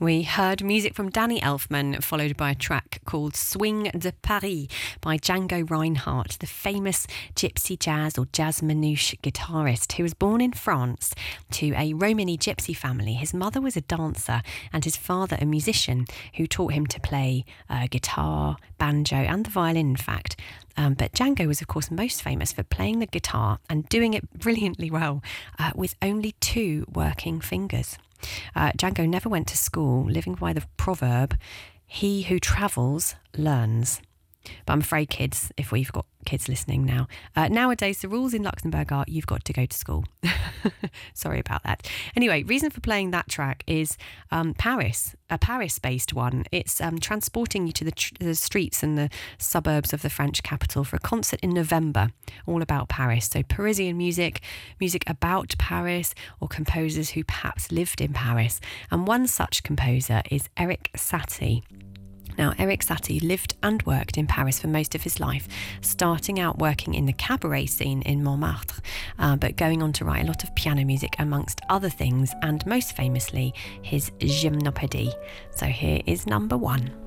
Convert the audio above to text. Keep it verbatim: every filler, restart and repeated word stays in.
We heard music from Danny Elfman, followed by a track called Swing de Paris by Django Reinhardt, the famous gypsy jazz or jazz manouche guitarist who was born in France to a Romany gypsy family. His mother was a dancer and his father a musician who taught him to play uh, guitar, banjo and the violin, in fact. Um, but Django was, of course, most famous for playing the guitar and doing it brilliantly well uh, with only two working fingers. Uh, Django never went to school, living by the proverb, he who travels learns. But I'm afraid, kids, if we've got kids listening now, uh, nowadays the rules in Luxembourg are you've got to go to school. Sorry about that. Anyway, reason for playing that track is um, Paris, a Paris-based one. It's um, transporting you to the, tr- the streets and the suburbs of the French capital for a concert in November, all about Paris. So Parisian music, music about Paris, or composers who perhaps lived in Paris. And one such composer is Erik Satie. Now, Erik Satie lived and worked in Paris for most of his life, starting out working in the cabaret scene in Montmartre, uh, but going on to write a lot of piano music amongst other things, and most famously his Gymnopédie. So here is number one.